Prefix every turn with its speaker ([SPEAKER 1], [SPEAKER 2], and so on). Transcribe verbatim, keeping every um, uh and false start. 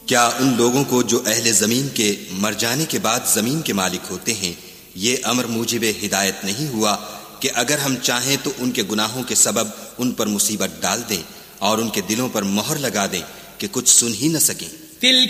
[SPEAKER 1] क्या उन लोगों को जो अहले ज़मीन के मर जाने के बाद ज़मीन के मालिक होते हैं ये अमर मूजिबे हिदायत नहीं हुआ कि अगर हम चाहें तो उनके गुनाहों के सबब उन पर मुसीबत डाल दें और उनके दिलों पर मोहर लगा दें कि कुछ सुन ही न सकें।